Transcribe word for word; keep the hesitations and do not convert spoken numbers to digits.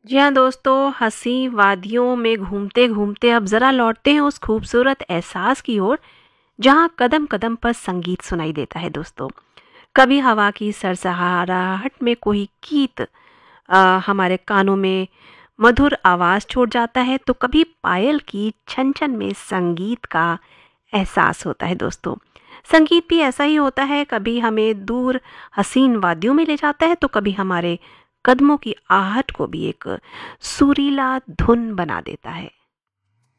जी हाँ दोस्तों, हँसी वादियों में घूमते घूमते अब ज़रा लौटते हैं उस खूबसूरत एहसास की ओर जहाँ कदम कदम पर संगीत सुनाई देता है दोस्तों। कभी हवा की सरसराहट में कोई गीत अ, हमारे कानों में मधुर आवाज़ छोड़ जाता है, तो कभी पायल की छन छन में संगीत का एहसास होता है दोस्तों। संगीत भी ऐसा ही होता है, कभी हमें दूर हसीन वादियों में ले जाता है, तो कभी हमारे कदमों की आहट को भी एक सुरीला धुन बना देता है।